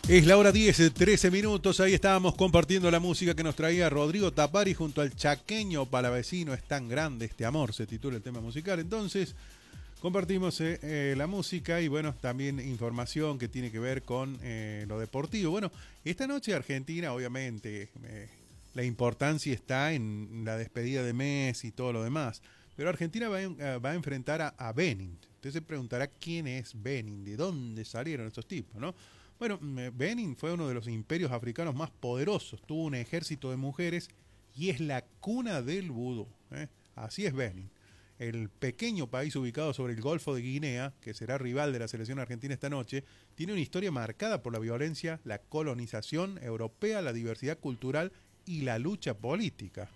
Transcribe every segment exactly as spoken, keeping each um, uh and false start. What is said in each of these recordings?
Es la hora diez, trece minutos, ahí estábamos compartiendo la música que nos traía Rodrigo Tapari junto al chaqueño palavecino. Es tan grande este amor, se titula el tema musical. Entonces, compartimos eh, eh, la música y bueno, también información que tiene que ver con eh, lo deportivo. Bueno, esta noche Argentina, obviamente, eh, la importancia está en la despedida de Messi y todo lo demás. Pero Argentina va, en, va a enfrentar a, a Benin. Usted se preguntará quién es Benin, de dónde salieron estos tipos, ¿no? Bueno, Benin fue uno de los imperios africanos más poderosos, tuvo un ejército de mujeres y es la cuna del vudú. ¿eh? Así es Benin. El pequeño país ubicado sobre el Golfo de Guinea, que será rival de la selección argentina esta noche, tiene una historia marcada por la violencia, la colonización europea, la diversidad cultural y la lucha política.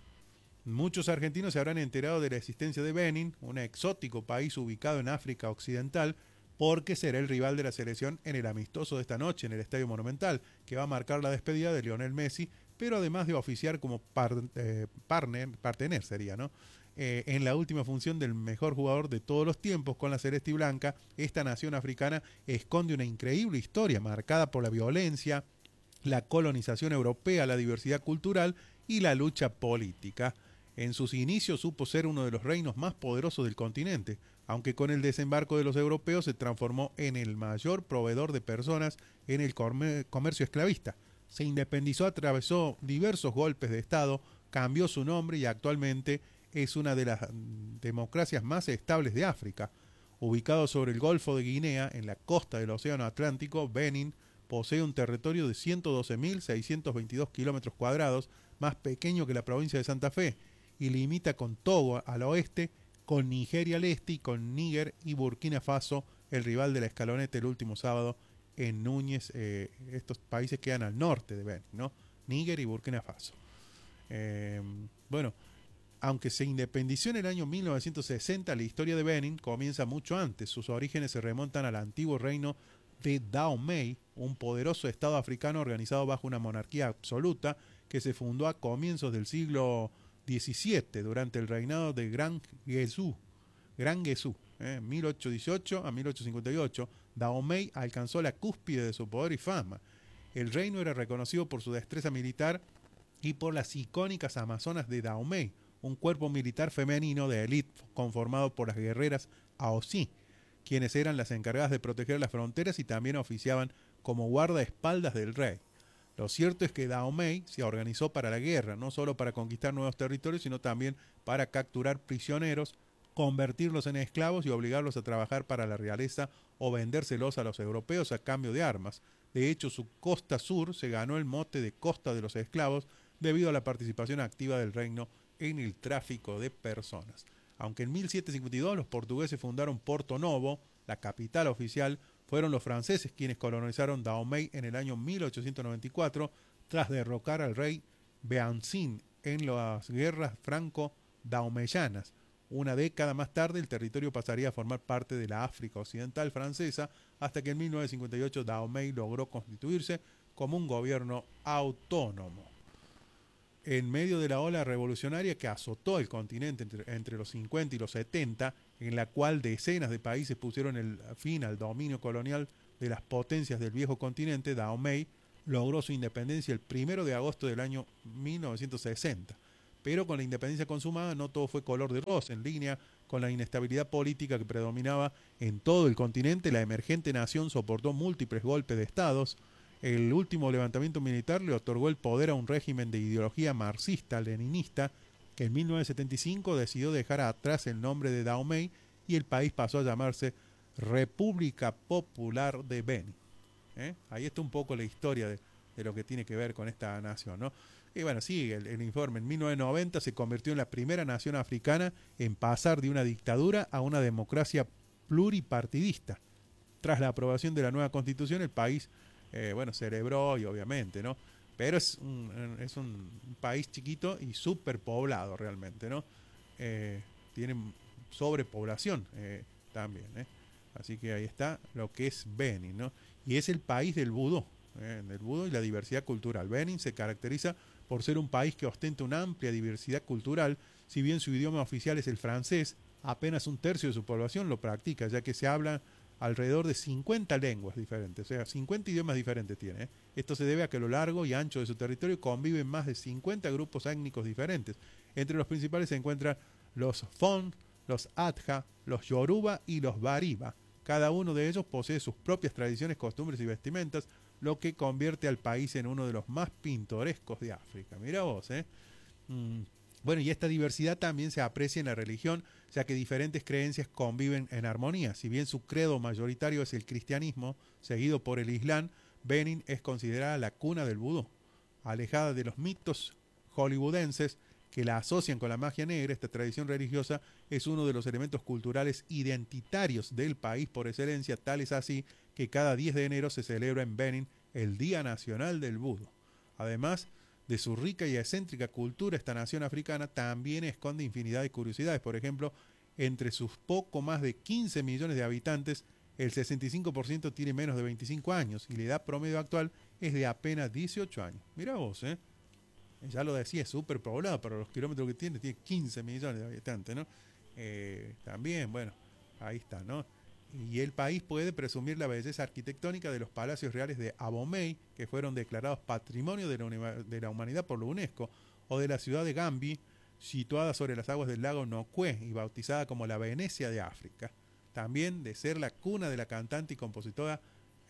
Muchos argentinos se habrán enterado de la existencia de Benin, un exótico país ubicado en África Occidental, porque será el rival de la selección en el amistoso de esta noche en el Estadio Monumental, que va a marcar la despedida de Lionel Messi, pero además de oficiar como par, eh, partner, partener sería, ¿no? Eh, en la última función del mejor jugador de todos los tiempos con la celeste y blanca, esta nación africana esconde una increíble historia marcada por la violencia, la colonización europea, la diversidad cultural y la lucha política. En sus inicios supo ser uno de los reinos más poderosos del continente, aunque con el desembarco de los europeos se transformó en el mayor proveedor de personas en el comercio esclavista. Se independizó, atravesó diversos golpes de Estado, cambió su nombre y actualmente es una de las democracias más estables de África. Ubicado sobre el Golfo de Guinea, en la costa del Océano Atlántico, Benin posee un territorio de ciento doce mil seiscientos veintidós kilómetros cuadrados, más pequeño que la provincia de Santa Fe, y limita con Togo al oeste, con Nigeria al este y con Níger y Burkina Faso, el rival de la escaloneta el último sábado en Núñez. Eh, estos países quedan al norte de Benin, ¿no? Níger y Burkina Faso. Eh, bueno, aunque se independizó en el año mil novecientos sesenta, la historia de Benin comienza mucho antes. Sus orígenes se remontan al antiguo reino de Dahomey, un poderoso estado africano organizado bajo una monarquía absoluta que se fundó a comienzos del siglo diecisiete durante el reinado de Gran Gesù, Gran Gesù, eh, mil ochocientos dieciocho a mil ochocientos cincuenta y ocho. Dahomey alcanzó la cúspide de su poder y fama. El reino era reconocido por su destreza militar y por las icónicas amazonas de Dahomey, un cuerpo militar femenino de élite conformado por las guerreras Aosí, quienes eran las encargadas de proteger las fronteras y también oficiaban como guardaespaldas del rey. Lo cierto es que Dahomey se organizó para la guerra, no solo para conquistar nuevos territorios, sino también para capturar prisioneros, convertirlos en esclavos y obligarlos a trabajar para la realeza o vendérselos a los europeos a cambio de armas. De hecho, su costa sur se ganó el mote de Costa de los Esclavos debido a la participación activa del reino en el tráfico de personas. Aunque en mil setecientos cincuenta y dos los portugueses fundaron Porto Novo, la capital oficial, fueron los franceses quienes colonizaron Dahomey en el año mil ochocientos noventa y cuatro tras derrocar al rey Beanzín en las guerras franco-dahomeyanas. Una década más tarde el territorio pasaría a formar parte de la África Occidental francesa hasta que en mil novecientos cincuenta y ocho Dahomey logró constituirse como un gobierno autónomo. En medio de la ola revolucionaria que azotó el continente entre, entre los cincuenta y los setenta, en la cual decenas de países pusieron el fin al dominio colonial de las potencias del viejo continente, Dahomey logró su independencia el primero de agosto del año mil novecientos sesenta. Pero con la independencia consumada no todo fue color de rosa. En línea con la inestabilidad política que predominaba en todo el continente, la emergente nación soportó múltiples golpes de estados. El último levantamiento militar le otorgó el poder a un régimen de ideología marxista-leninista que en mil novecientos setenta y cinco decidió dejar atrás el nombre de Dahomey y el país pasó a llamarse República Popular de Benin. ¿Eh? Ahí está un poco la historia de, de lo que tiene que ver con esta nación, ¿no? Y bueno, sí, el, el informe en mil novecientos noventa se convirtió en la primera nación africana en pasar de una dictadura a una democracia pluripartidista. Tras la aprobación de la nueva constitución, el país Eh, bueno, celebró y obviamente, ¿no? Pero es un, es un país chiquito y súper poblado realmente, ¿no? Eh, tiene sobrepoblación eh, también, ¿eh? Así que ahí está lo que es Benin, ¿no? Y es el país del vudú, ¿eh? Del vudú y la diversidad cultural. Benin se caracteriza por ser un país que ostenta una amplia diversidad cultural, si bien su idioma oficial es el francés, apenas un tercio de su población lo practica, ya que se habla alrededor de cincuenta lenguas diferentes, o sea, cincuenta idiomas diferentes tiene. ¿eh? Esto se debe a que a lo largo y ancho de su territorio conviven más de cincuenta grupos étnicos diferentes. Entre los principales se encuentran los Fon, los Adja, los Yoruba y los Bariba. Cada uno de ellos posee sus propias tradiciones, costumbres y vestimentas, lo que convierte al país en uno de los más pintorescos de África. Mira vos, ¿eh? Mm. Bueno, y esta diversidad también se aprecia en la religión, ya que diferentes creencias conviven en armonía. Si bien su credo mayoritario es el cristianismo, seguido por el Islam, Benín es considerada la cuna del vudú. Alejada de los mitos hollywoodenses que la asocian con la magia negra, esta tradición religiosa es uno de los elementos culturales identitarios del país por excelencia, tal es así que cada diez de enero se celebra en Benín el Día Nacional del Vudú. Además de su rica y excéntrica cultura, esta nación africana también esconde infinidad de curiosidades. Por ejemplo, entre sus poco más de quince millones de habitantes, el sesenta y cinco por ciento tiene menos de veinticinco años y la edad promedio actual es de apenas dieciocho años. Mira vos, ¿eh? Ya lo decía, es súper poblado, para los kilómetros que tiene, tiene quince millones de habitantes, ¿no? Eh, también, bueno, ahí está, ¿no? Y el país puede presumir la belleza arquitectónica de los palacios reales de Abomey, que fueron declarados Patrimonio de la, de la Humanidad por la UNESCO, o de la ciudad de Gambi, situada sobre las aguas del lago Nokwe y bautizada como la Venecia de África. También de ser la cuna de la cantante y compositora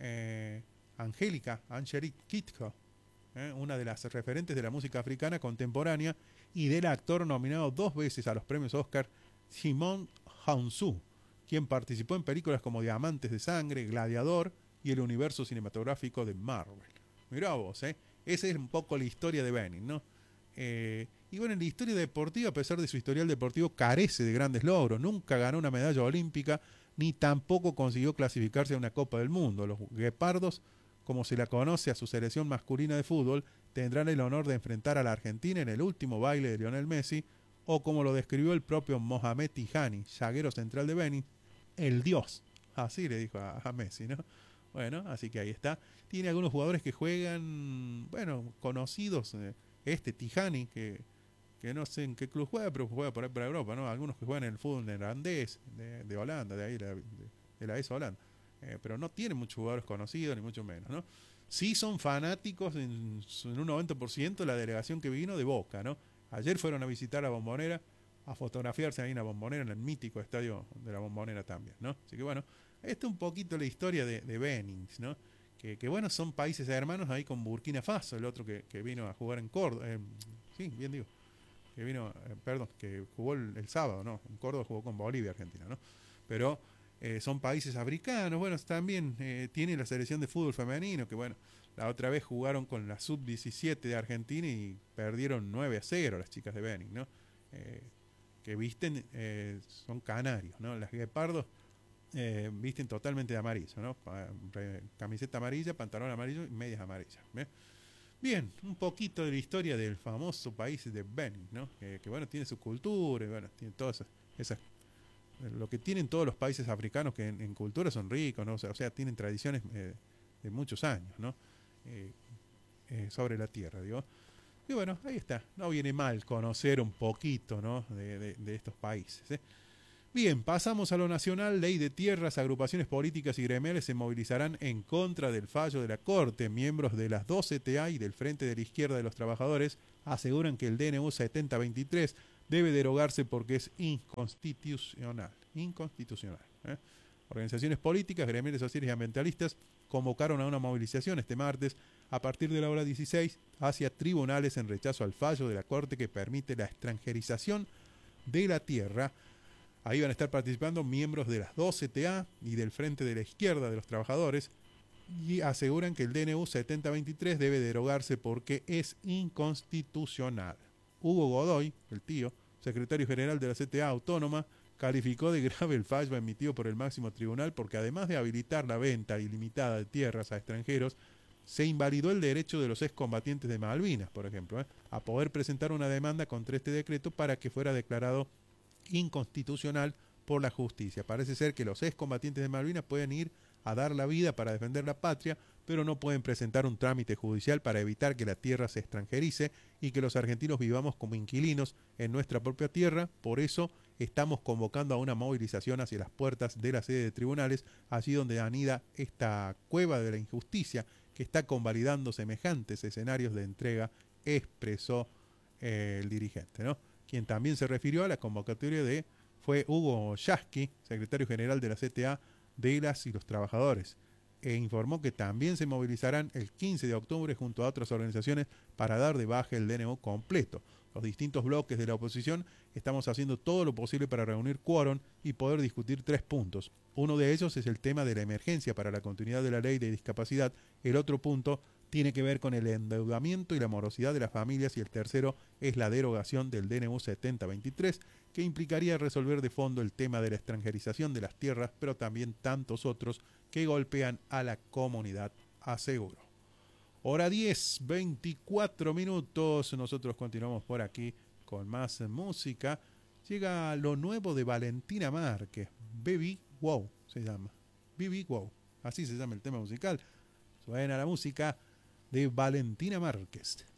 eh, Angélica, Angelique Kidjo, eh, una de las referentes de la música africana contemporánea, y del actor nominado dos veces a los premios Oscar, Simon Hounsou, quien participó en películas como Diamantes de Sangre, Gladiador y el universo cinematográfico de Marvel. Mirá vos, ¿eh? Esa es un poco la historia de Benín, ¿no? Eh, y bueno, en la historia deportiva, a pesar de su historial deportivo, carece de grandes logros. Nunca ganó una medalla olímpica, ni tampoco consiguió clasificarse a una Copa del Mundo. Los guepardos, como se la conoce a su selección masculina de fútbol, tendrán el honor de enfrentar a la Argentina en el último baile de Lionel Messi, o como lo describió el propio Mohamed Tijani, zaguero central de Benín, el dios. Así le dijo a, a Messi, ¿no? Bueno, así que ahí está. Tiene algunos jugadores que juegan, bueno, conocidos. Eh, este Tijani, que, que no sé en qué club juega, pero juega por ahí para Europa, ¿no? Algunos que juegan en el fútbol neerlandés, de, de Holanda, de ahí, de, de, de la E S Holanda. Eh, pero no tiene muchos jugadores conocidos, ni mucho menos, ¿no? Sí son fanáticos en, en un noventa por ciento la delegación que vino de Boca, ¿no? Ayer fueron a visitar la Bombonera, a fotografiarse ahí en la Bombonera, en el mítico estadio de la Bombonera también, ¿no? Así que bueno, esta es un poquito la historia de, de Benín, ¿no? Que, que bueno, son países hermanos ahí con Burkina Faso, el otro que, que vino a jugar en Córdoba, eh, sí, bien digo, que vino, eh, perdón, que jugó el, el sábado, ¿no? En Córdoba jugó con Bolivia, Argentina, ¿no? Pero eh, son países africanos, bueno, también eh, tiene la selección de fútbol femenino, que bueno, la otra vez jugaron con la sub diecisiete de Argentina y perdieron nueve a cero las chicas de Benín, ¿no? Eh, que visten, eh, son canarios, ¿no? Las guepardos eh, visten totalmente de amarillo, ¿no? Camiseta amarilla, pantalón amarillo y medias amarillas. ¿eh? Bien, un poquito de la historia del famoso país de Benín, ¿no? Que, que bueno, tiene su cultura, y bueno, tiene todas esas, esas, lo que tienen todos los países africanos que en, en cultura son ricos, ¿no? O sea, o sea tienen tradiciones eh, de muchos años, ¿no? Eh, eh, sobre la tierra, digo. Y bueno, ahí está. No viene mal conocer un poquito, ¿no? de, de, de estos países. ¿eh? Bien, pasamos a lo nacional. Ley de tierras, agrupaciones políticas y gremiales se movilizarán en contra del fallo de la Corte. Miembros de las dos C T A y del Frente de la Izquierda de los Trabajadores aseguran que el D N U setenta veintitrés debe derogarse porque es inconstitucional. Inconstitucional. ¿eh? Organizaciones políticas, gremiales sociales y ambientalistas convocaron a una movilización este martes a partir de la hora dieciséis hacia tribunales en rechazo al fallo de la Corte que permite la extranjerización de la tierra. Ahí van a estar participando miembros de las dos C T A y del Frente de la Izquierda de los Trabajadores y aseguran que el D N U setenta veintitrés debe derogarse porque es inconstitucional. Hugo Godoy, el tío, secretario general de la C T A Autónoma, calificó de grave el fallo emitido por el máximo tribunal porque además de habilitar la venta ilimitada de tierras a extranjeros, se invalidó el derecho de los excombatientes de Malvinas, por ejemplo, ¿eh? a poder presentar una demanda contra este decreto para que fuera declarado inconstitucional por la justicia. Parece ser que los excombatientes de Malvinas pueden ir a dar la vida para defender la patria, pero no pueden presentar un trámite judicial para evitar que la tierra se extranjerice y que los argentinos vivamos como inquilinos en nuestra propia tierra. Por eso estamos convocando a una movilización hacia las puertas de la sede de tribunales, allí donde anida esta cueva de la injusticia que está convalidando semejantes escenarios de entrega, expresó eh, el dirigente, ¿no? Quien también se refirió a la convocatoria de fue Hugo Yasky, secretario general de la C T A de las y los trabajadores, e informó que también se movilizarán el quince de octubre junto a otras organizaciones para dar de baja el D N U completo. Los distintos bloques de la oposición estamos haciendo todo lo posible para reunir quórum y poder discutir tres puntos. Uno de ellos es el tema de la emergencia para la continuidad de la ley de discapacidad. El otro punto tiene que ver con el endeudamiento y la morosidad de las familias, y el tercero es la derogación del D N U setenta veintitrés, que implicaría resolver de fondo el tema de la extranjerización de las tierras, pero también tantos otros que golpean a la comunidad, aseguró. Hora diez, veinticuatro minutos, nosotros continuamos por aquí con más música. Llega lo nuevo de Valentina Márquez, Baby Wow se llama, Baby Wow, así se llama el tema musical. Suena la música de Valentina Márquez.